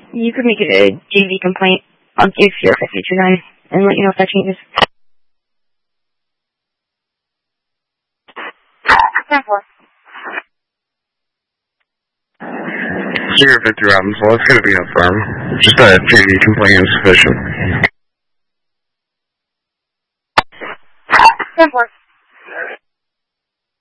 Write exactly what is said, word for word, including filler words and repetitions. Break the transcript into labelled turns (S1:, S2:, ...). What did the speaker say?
S1: You could make it a J V complaint. I'll give your future guy and let you know if that changes. ten four.
S2: Zero fifty Robbins, well, it's going to be a firm. Just a J V complaint is sufficient.
S1: ten four.